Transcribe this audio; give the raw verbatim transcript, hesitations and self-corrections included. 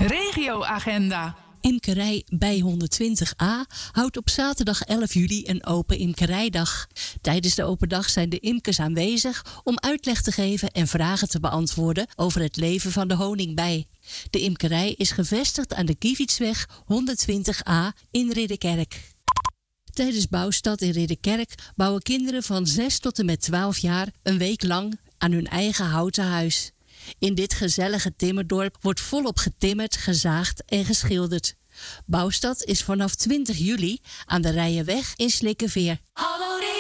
Regioagenda. Imkerij bij honderdtwintig A houdt op zaterdag elf juli een open imkerijdag. Tijdens de open dag zijn de imkers aanwezig om uitleg te geven en vragen te beantwoorden over het leven van de honingbij. De imkerij is gevestigd aan de Kievietsweg honderdtwintig A in Ridderkerk. Tijdens Bouwstad in Ridderkerk bouwen kinderen van zes tot en met twaalf jaar een week lang aan hun eigen houten huis. In dit gezellige timmerdorp wordt volop getimmerd, gezaagd en geschilderd. Bouwstad is vanaf twintig juli aan de Rijenweg in Slikkeveer.